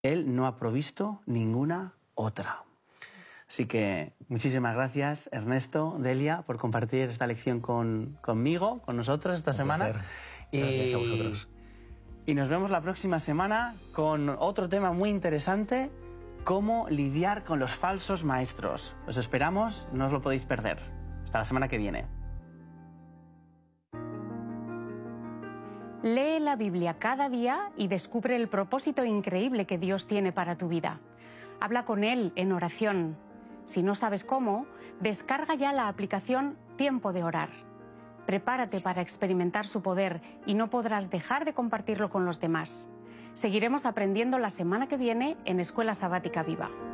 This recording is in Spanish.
Él no ha provisto ninguna otra. Así que muchísimas gracias, Ernesto, Delia, por compartir esta lección conmigo, con nosotros esta semana. Gracias a vosotros. Y nos vemos la próxima semana con otro tema muy interesante: cómo lidiar con los falsos maestros. Os esperamos, no os lo podéis perder. Hasta la semana que viene. Lee la Biblia cada día y descubre el propósito increíble que Dios tiene para tu vida. Habla con Él en oración. Si no sabes cómo, descarga ya la aplicación Tiempo de Orar. Prepárate para experimentar su poder y no podrás dejar de compartirlo con los demás. Seguiremos aprendiendo la semana que viene en Escuela Sabática Viva.